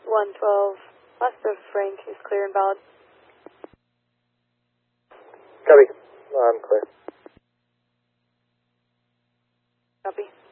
112 west of Frank is clear and valid. Copy. I'm clear. Copy.